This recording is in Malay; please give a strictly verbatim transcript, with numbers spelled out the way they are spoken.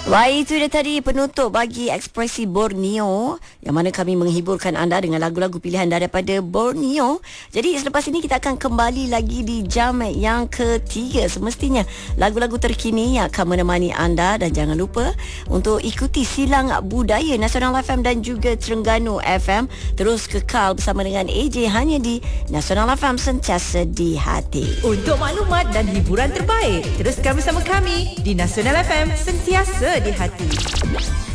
Baik, itu dia tadi penutup bagi Ekspresi Borneo, yang mana kami menghiburkan anda dengan lagu-lagu pilihan daripada Borneo. Jadi selepas ini kita akan kembali lagi di jam yang ketiga. Semestinya lagu-lagu terkini yang akan menemani anda. Dan jangan lupa untuk ikuti Silang Budaya Nasional F M dan juga Terengganu F M. Terus kekal bersama dengan A J hanya di Nasional F M, sentiasa di hati. Untuk maklumat dan hiburan terbaik, teruskan bersama kami di Nasional F M, sentiasa di hati.